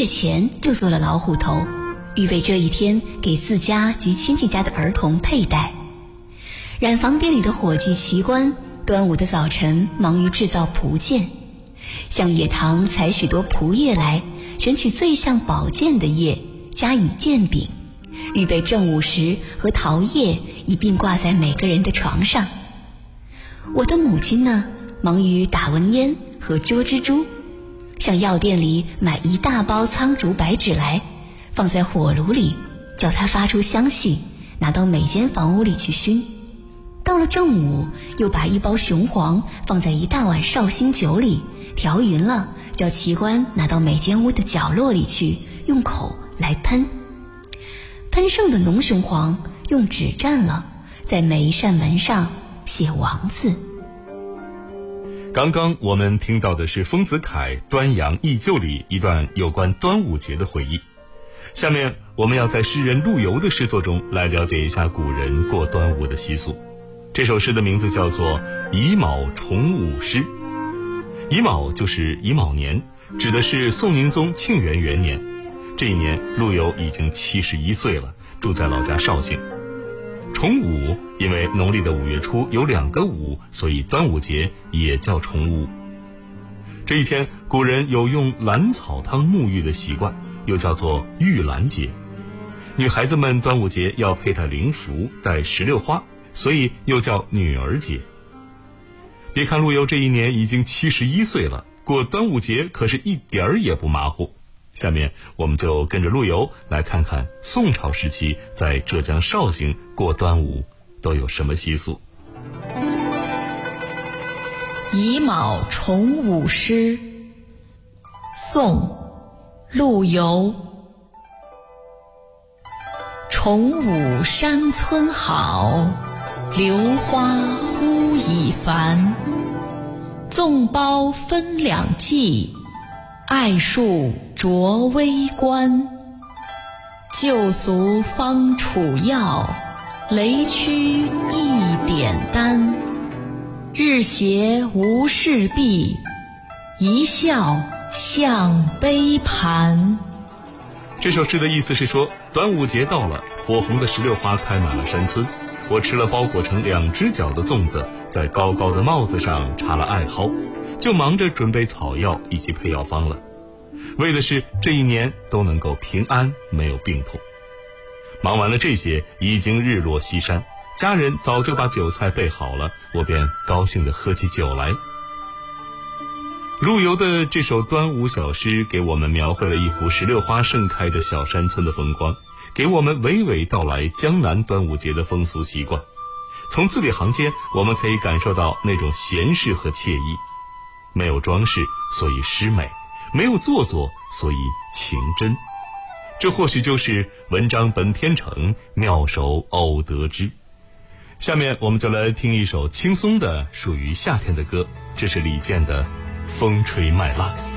月前就做了老虎头，预备这一天给自家及亲戚家的儿童佩戴。染坊店里的伙计奇观，端午的早晨忙于制造蒲剑，向野塘采许多蒲叶来，选取最像宝剑的叶，加以剑柄，预备正午时和桃叶一并挂在每个人的床上。我的母亲呢，忙于打蚊烟和捉蜘蛛，向药店里买一大包苍竹白芷来，放在火炉里，叫它发出香气，拿到每间房屋里去熏。到了正午，又把一包雄黄放在一大碗绍兴酒里，调匀了，叫奇观拿到每间屋的角落里去，用口来喷。喷剩的浓雄黄用纸蘸了，在每一扇门上写王字。 刚刚我们听到的是丰子恺《端阳忆旧》里一段有关端午节的回忆。下面我们要在诗人陆游的诗作中来了解一下古人过端午的习俗。这首诗的名字叫做《乙卯重午诗》。乙卯就是乙卯年，指的是宋宁宗庆元元年。这一年陆游已经71岁了，住在老家绍兴。重午，因为农历的5月初有2个午，所以端午节也叫重午。这一天，古人有用兰草汤沐浴的习惯，又叫做浴兰节。女孩子们端午节要佩戴灵符，戴石榴花，所以又叫女儿节。别看陆游这一年已经71岁了，过端午节可是一点儿也不马虎。下面我们就跟着陆游来看看宋朝时期在浙江绍兴过端午都有什么习俗。 乙卯重午诗，宋，陆游。重午山村好，榴花忽已繁。纵苞分两季，艾树着微冠。旧俗方楚药，雷区一点丹。日斜无事毕，一笑向杯盘。 这首诗的意思是说，端午节到了，火红的石榴花开满了山村，我吃了包裹成2只脚的粽子，在高高的帽子上插了艾蒿，就忙着准备草药以及配药方了，为的是这一年都能够平安，没有病痛。忙完了这些，已经日落西山，家人早就把酒菜备好了，我便高兴地喝起酒来。陆游的这首端午小诗给我们描绘了一幅石榴花盛开的小山村的风光，给我们娓娓道来江南端午节的风俗习惯。从字里行间，我们可以感受到那种闲适和惬意。没有装饰，所以诗美；没有做作，所以情真。这或许就是文章本天成，妙手偶得之。下面我们就来听一首轻松的属于夏天的歌，这是李健的《风吹麦浪》。